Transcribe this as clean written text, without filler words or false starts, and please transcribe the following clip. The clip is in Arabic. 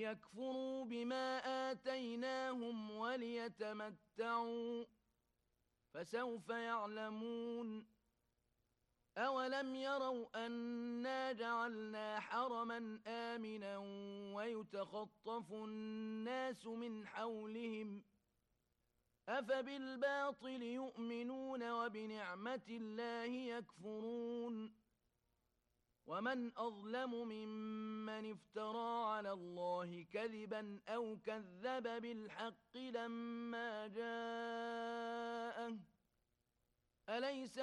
ليكفروا بما آتيناهم وليتمتعوا فسوف يعلمون أولم يروا أنا جعلنا حرما آمنا ويتخطف الناس من حولهم أفبالباطل يؤمنون وبنعمة الله يكفرون ومن أظلم ممن افترى على الله كذبا أو كذب بالحق لما جاءه أليس